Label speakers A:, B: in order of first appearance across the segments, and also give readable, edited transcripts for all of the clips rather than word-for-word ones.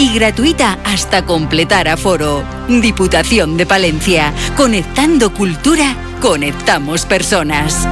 A: y gratuita hasta completar aforo. Diputación de Palencia. Conectando cultura, conectamos personas.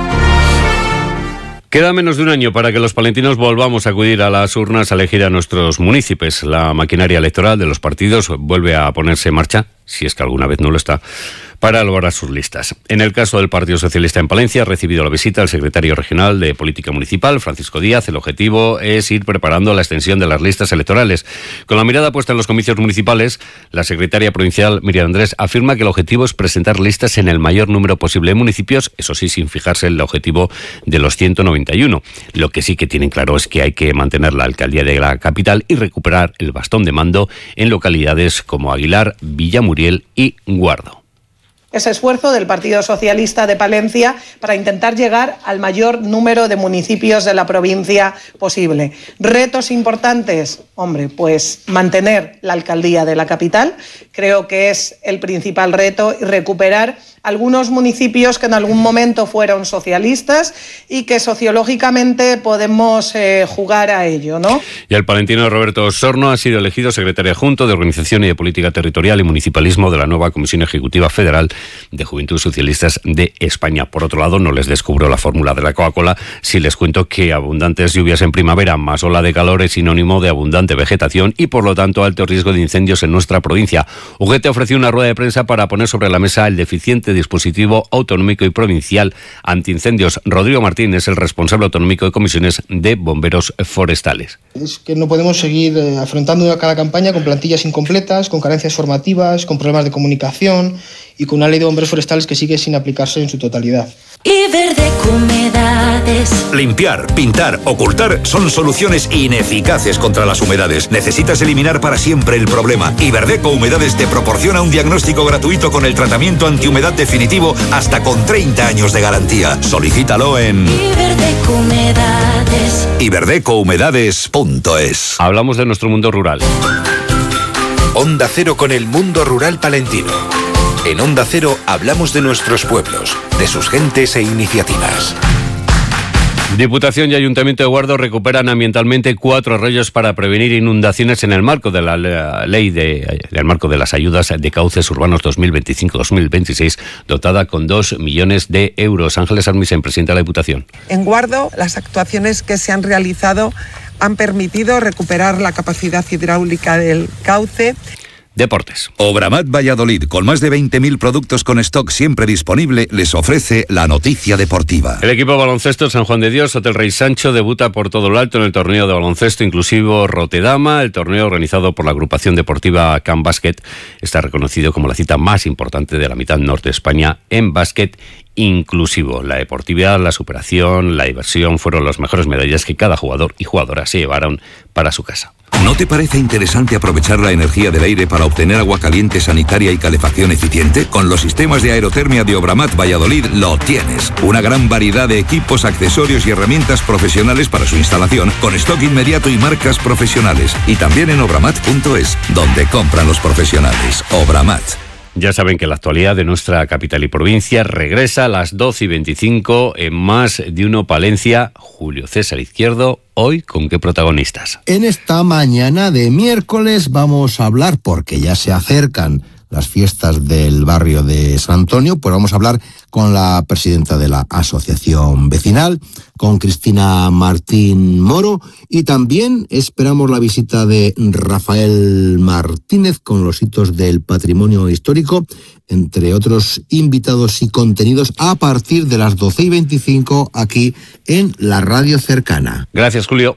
B: Queda menos de un año para que los palentinos volvamos a acudir a las urnas a elegir a nuestros municipios. La maquinaria electoral de los partidos vuelve a ponerse en marcha, si es que alguna vez no lo está, para elaborar sus listas. En el caso del Partido Socialista en Palencia, ha recibido la visita del secretario regional de Política Municipal, Francisco Díaz. El objetivo es ir preparando la extensión de las listas electorales. Con la mirada puesta en los comicios municipales, la secretaria provincial, Miriam Andrés, afirma que el objetivo es presentar listas en el mayor número posible de municipios, eso sí, sin fijarse en el objetivo de los 191. Lo que sí que tienen claro es que hay que mantener la alcaldía de la capital y recuperar el bastón de mando en localidades como Aguilar, Villamuriel y Guardo.
C: Ese esfuerzo del Partido Socialista de Palencia para intentar llegar al mayor número de municipios de la provincia posible. Retos importantes, pues mantener la alcaldía de la capital, creo que es el principal reto, y recuperar algunos municipios que en algún momento fueron socialistas y que sociológicamente podemos jugar a ello, ¿no?
B: Y el palentino Roberto Osorno ha sido elegido secretario adjunto de Organización y de Política Territorial y Municipalismo de la nueva Comisión Ejecutiva Federal de Juventudes Socialistas de España. Por otro lado, no les descubro la fórmula de la Coca-Cola si les cuento que abundantes lluvias en primavera más ola de calor es sinónimo de abundante vegetación y, por lo tanto, alto riesgo de incendios en nuestra provincia. UGT ofreció una rueda de prensa para poner sobre la mesa el deficiente dispositivo autonómico y provincial antiincendios. Rodrigo Martín es el responsable autonómico de comisiones de bomberos forestales.
D: Es que no podemos seguir afrontando cada campaña con plantillas incompletas, con carencias formativas, con problemas de comunicación y con una ley de bomberos forestales que sigue sin aplicarse en su totalidad.
E: Iberdeco Humedades.
F: Limpiar, pintar, ocultar son soluciones ineficaces contra las humedades. Necesitas eliminar para siempre el problema. Iberdeco Humedades te proporciona un diagnóstico gratuito con el tratamiento antihumedad definitivo hasta con 30 años de garantía. Solicítalo en
E: Iberdeco Humedades.
F: iberdecohumedades.es.
B: Hablamos de nuestro mundo rural.
G: Onda Cero con el mundo rural palentino. En Onda Cero hablamos de nuestros pueblos, de sus gentes e iniciativas.
B: Diputación y Ayuntamiento de Guardo recuperan ambientalmente 4 arroyos para prevenir inundaciones en el marco de la ley del marco de las ayudas de cauces urbanos 2025-2026, dotada con 2 millones de euros. Ángeles Armisen, presidenta de la Diputación.
H: En Guardo, las actuaciones que se han realizado han permitido recuperar la capacidad hidráulica del cauce.
B: Deportes.
F: Obramat Valladolid, con más de 20.000 productos con stock siempre disponible, les ofrece la noticia deportiva.
B: El equipo de baloncesto San Juan de Dios, Hotel Rey Sancho, debuta por todo lo alto en el torneo de baloncesto inclusivo Rotedama. El torneo organizado por la agrupación deportiva Can Basket está reconocido como la cita más importante de la mitad norte de España en básquet inclusivo. La deportividad, la superación, la diversión fueron las mejores medallas que cada jugador y jugadora se llevaron para su casa.
F: ¿No te parece interesante aprovechar la energía del aire para obtener agua caliente sanitaria y calefacción eficiente? Con los sistemas de aerotermia de Obramat Valladolid lo tienes. Una gran variedad de equipos, accesorios y herramientas profesionales para su instalación, con stock inmediato y marcas profesionales. Y también en obramat.es, donde compran los profesionales. Obramat.
B: Ya saben que la actualidad de nuestra capital y provincia regresa a las 12:25 en Más de Uno Palencia. Julio César Izquierdo, hoy ¿con qué protagonistas?
I: En esta mañana de miércoles vamos a hablar, porque ya se acercan las fiestas del barrio de San Antonio, pues vamos a hablar con la presidenta de la asociación vecinal, con Cristina Martín Moro, y también esperamos la visita de Rafael Martínez con los hitos del patrimonio histórico, entre otros invitados y contenidos a partir de las 12:25 aquí en la radio cercana.
B: Gracias, Julio.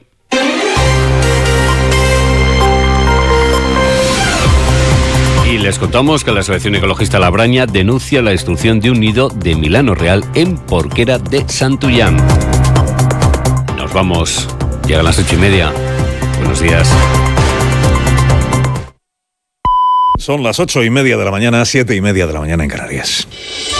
B: Y les contamos que la Asociación Ecologista La Braña denuncia la destrucción de un nido de Milano Real en Porquera de Santullán. Nos vamos. Llegan las 8:30. Buenos días.
J: Son las 8:30 de la mañana, 7:30 de la mañana en Canarias.